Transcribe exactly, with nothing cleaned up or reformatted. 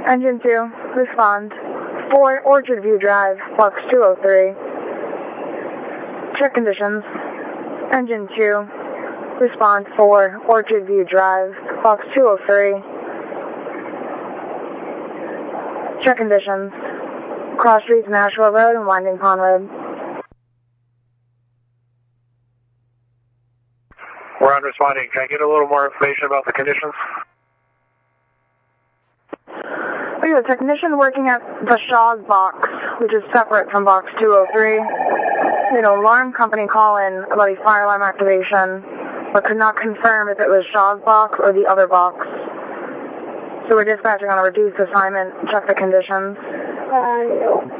Engine two, respond. four Orchard View Drive, box two oh three. Check conditions. Engine two, respond four Orchard View Drive, box two oh three. Check conditions. Cross streets Nashville Road and Winding Pond Road. We're on responding. Can I get a little more information about the conditions? We have a technician working at the Shaw's box, which is separate from box two oh three. We had an alarm company call in about a fire alarm activation, but could not confirm if it was Shaw's box or the other box. So we're dispatching on a reduced assignment. Check the conditions. Uh, no.